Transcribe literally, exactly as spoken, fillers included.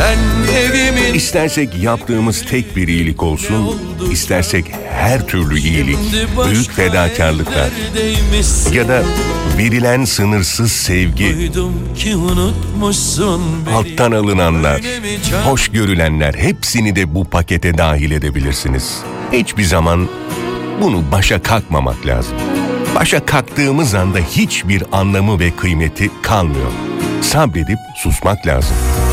İstersek yaptığımız tek bir iyilik olsun, istersek her türlü iyilik, büyük fedakarlıklar ya da verilen sınırsız sevgi, alttan alınanlar, hoş görülenler, hepsini de bu pakete dahil edebilirsiniz. Hiçbir zaman bunu başa kalkmamak lazım. Başa kalktığımız anda hiçbir anlamı ve kıymeti kalmıyor. Sabredip susmak lazım.